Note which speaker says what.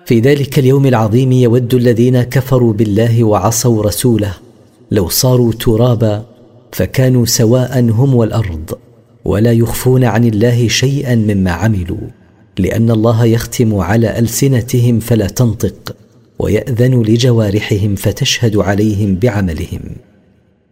Speaker 1: في ذلك اليوم العظيم يود الذين كفروا بالله وعصوا رسوله لو صاروا ترابا فكانوا سواء هم والأرض، ولا يخفون عن الله شيئا مما عملوا، لأن الله يختم على ألسنتهم فلا تنطق، ويأذن لجوارحهم فتشهد عليهم بعملهم.